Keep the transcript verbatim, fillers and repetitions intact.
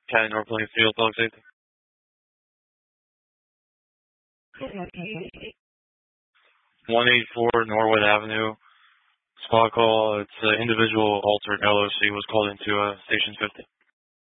County North Plainfield, public safety. one eighty-four Norwood Avenue. Spot call. It's an individual altered L O C was called into uh, Station fifty.